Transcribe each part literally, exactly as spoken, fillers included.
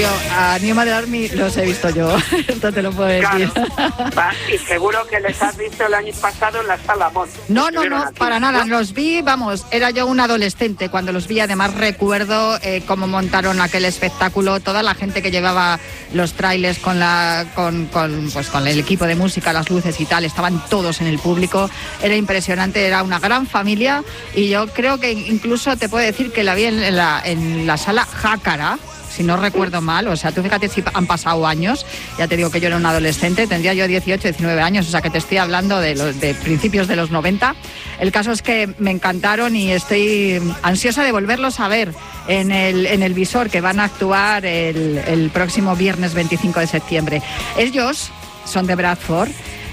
Julio, a New Model Army los he visto yo, esto te lo puedo decir. Claro. Va, y seguro que les has visto el año pasado en la Sala Mont. No, no, no, aquí, para nada, ¿no? Los vi, vamos, era yo un adolescente cuando los vi, además recuerdo eh, cómo montaron aquel espectáculo, toda la gente que llevaba los trailers con la con, con pues con el equipo de música, las luces y tal, estaban todos en el público, era impresionante, era una gran familia, y yo creo que incluso te puedo decir que la vi en la, en la sala Jácara, si no recuerdo mal, o sea, tú fíjate si han pasado años, ya te digo que yo era un adolescente, tendría yo dieciocho, diecinueve años, o sea que te estoy hablando de, los, de principios de los noventa. El caso es que me encantaron y estoy ansiosa de volverlos a ver en el, en el Visor, que van a actuar el, el próximo viernes veinticinco de septiembre. Ellos son de Bradford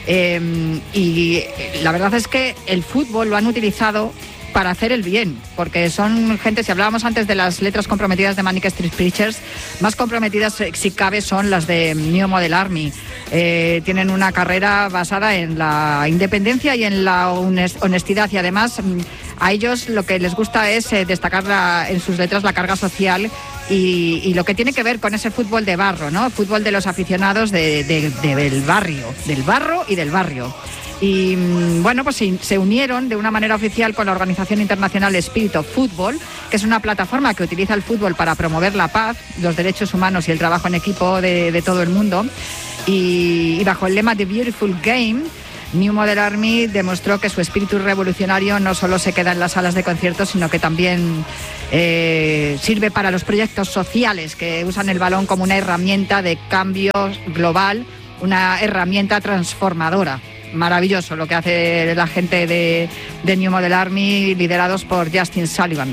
eh, y la verdad es que el fútbol lo han utilizado para hacer el bien, porque son gente, si hablábamos antes de las letras comprometidas de Manic Street Preachers, más comprometidas, si cabe, son las de New Model Army. Eh, tienen una carrera basada en la independencia y en la honestidad, y además a ellos lo que les gusta es eh, destacar la, en sus letras la carga social y, y lo que tiene que ver con ese fútbol de barro, ¿no? Fútbol de los aficionados de, de, de, del barrio, del barro y del barrio. Y bueno, pues se unieron de una manera oficial con la organización internacional Spirit of Football, que es una plataforma que utiliza el fútbol para promover la paz, los derechos humanos y el trabajo en equipo de, de todo el mundo. Y, y bajo el lema The Beautiful Game, New Model Army demostró que su espíritu revolucionario no solo se queda en las salas de conciertos, sino que también eh, sirve para los proyectos sociales que usan el balón como una herramienta de cambio global, una herramienta transformadora. Maravilloso lo que hace la gente de, de New Model Army, liderados por Justin Sullivan.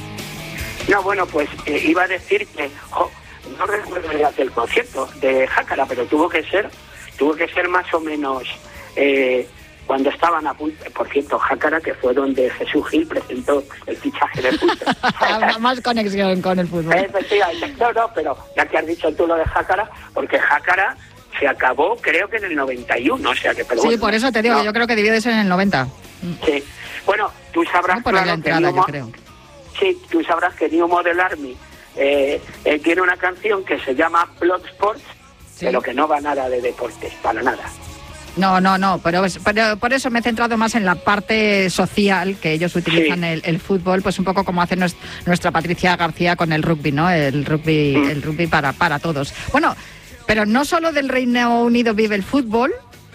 No, bueno, pues eh, iba a decir que jo, no recuerdo el del concierto de Jácara, pero tuvo que ser tuvo que ser más o menos eh, cuando estaban a punto. Por cierto, Jácara, que fue donde Jesús Gil presentó el fichaje de fútbol. Más conexión con el fútbol. Efectivamente, no, no, pero ya que has dicho tú lo de Jácara, porque Jácara se acabó creo que en el noventa y uno, o sea que... Pero sí, bueno, por eso te digo, no. Yo creo que debió de ser en el noventa. Sí, bueno, tú sabrás... No por claro, la entrada, New yo creo. Sí, tú sabrás que New Model Army eh, eh, tiene una canción que se llama Blood Sports, sí, pero que no va nada de deportes, para nada. No, no, no, pero, pero por eso me he centrado más en la parte social, que ellos utilizan sí. el, el fútbol, pues un poco como hace nuestra, nuestra Patricia García con el rugby, ¿no? El rugby, mm. el rugby para, para todos. Bueno, pero no solo del Reino Unido vive el fútbol,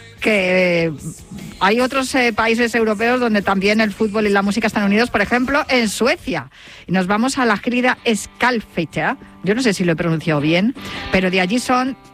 que hay otros eh, países europeos donde también el fútbol y la música están unidos, por ejemplo, en Suecia. Y nos vamos a la querida Skalfecha, yo no sé si lo he pronunciado bien, pero de allí son